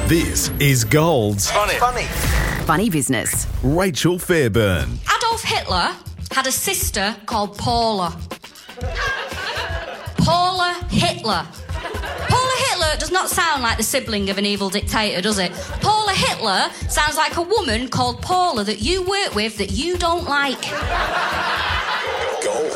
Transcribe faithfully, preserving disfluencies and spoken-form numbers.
This is Gold's Funny. Funny. Funny business. Rachel Fairburn. Adolf Hitler had a sister called Paula. Paula Hitler. Paula Hitler does not sound like the sibling of an evil dictator, does it? Paula Hitler sounds like a woman called Paula that you work with that you don't like. Gold.